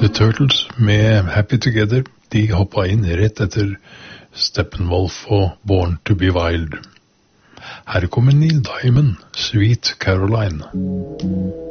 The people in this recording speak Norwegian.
The Turtles med Happy Together, de hoppa inn rett etter Steppenwolf og Born to be Wild. Her kommer Neil Diamond, Sweet Caroline.